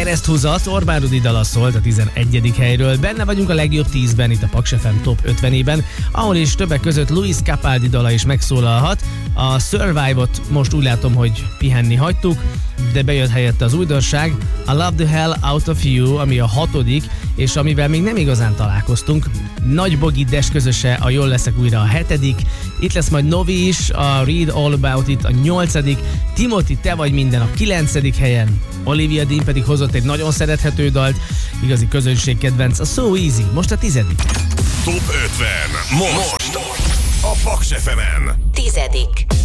kereszthúzat, Orbán Rudi dala szólt a 11. helyről. Benne vagyunk a legjobb 10-ben, itt a Paks FM Top 50-ében, ahol is többek között Luis Capaldi dala is megszólalhat. A Survive-ot most úgy látom, hogy pihenni hagytuk, de bejött helyette az újdonság, a Love the Hell Out of You, ami a 6., és amivel még nem igazán találkoztunk. Nagy Bogi Des közöse, a Jól leszek újra a 7. Itt lesz majd Novi is, a Read All About It a 8. Timothy, te vagy minden a 9. helyen. Olivia Dean pedig hozott egy nagyon szerethető dalt, igazi közönségkedvenc, a So Easy, most a 10. Top 50. Most a Paks FM-en. 10.